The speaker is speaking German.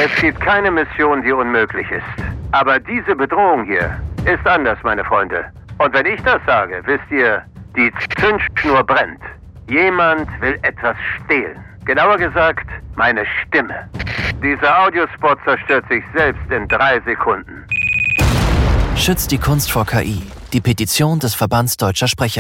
Es gibt keine Mission, die unmöglich ist. Aber diese Bedrohung hier ist anders, meine Freunde. Und wenn ich das sage, wisst ihr, die Zündschnur brennt. Jemand will etwas stehlen. Genauer gesagt, meine Stimme. Dieser Audiospot zerstört sich selbst in 3 Sekunden. Schützt die Kunst vor KI. Die Petition des Verbands Deutscher Sprecher.